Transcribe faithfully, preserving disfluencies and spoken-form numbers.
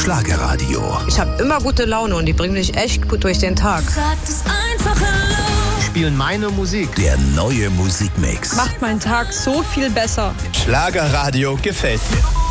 Schlagerradio. Ich habe immer gute Laune und die bringen mich echt gut durch den Tag. Sag das einfach laut. Spielen meine Musik. Der neue Musikmix. Macht meinen Tag so viel besser. Schlagerradio gefällt mir.